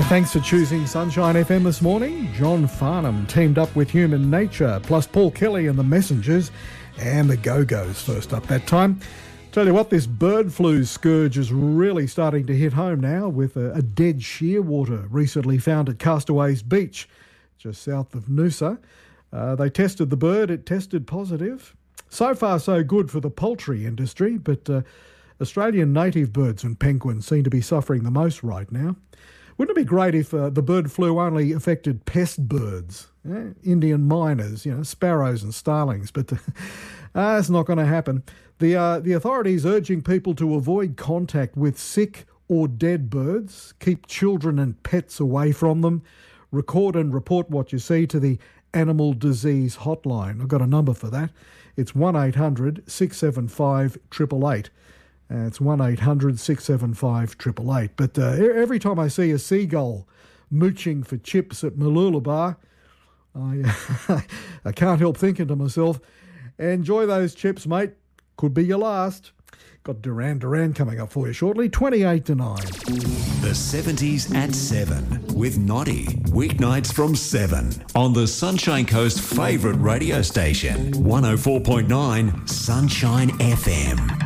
Thanks for choosing Sunshine FM this morning. John Farnham teamed up with Human Nature, plus Paul Kelly and the Messengers and the Go-Go's first up that time. Tell you what, this bird flu scourge is really starting to hit home now with a dead shearwater recently found at Castaways Beach, just south of Noosa. They tested the bird, it tested positive. So far so good for the poultry industry, but Australian native birds and penguins seem to be suffering the most right now. Wouldn't it be great if the bird flu only affected pest birds, Indian miners, sparrows and starlings, but that's not going to happen. The authorities urging people to avoid contact with sick or dead birds, keep children and pets away from them, record and report what you see to the Animal Disease Hotline. I've got a number for that. It's 1-800-675-888. It's 1-800-675-888. But every time I see a seagull mooching for chips at Mooloolaba, I can't help thinking to myself, enjoy those chips, mate. Could be your last. Got Duran Duran coming up for you shortly, 28 to 9. The 70s at 7 with Noddy. Weeknights from 7 on the Sunshine Coast favourite radio station, 104.9 Sunshine FM.